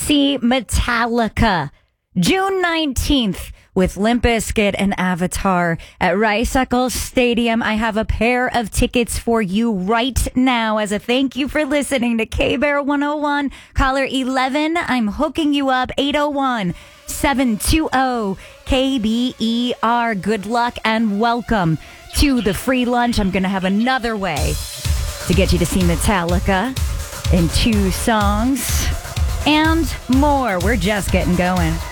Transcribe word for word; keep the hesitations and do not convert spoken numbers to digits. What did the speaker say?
see Metallica June nineteenth with Limp Bizkit and Avatar at Rice Eccles Stadium. I have a pair of tickets for you right now as a thank you for listening to K-Bear one oh one. Caller eleven, I'm hooking you up, eight oh one, seven two zero, K B E R. Good luck and welcome to the free lunch. I'm going to have another way to get you to see Metallica in two songs and more. We're just getting going.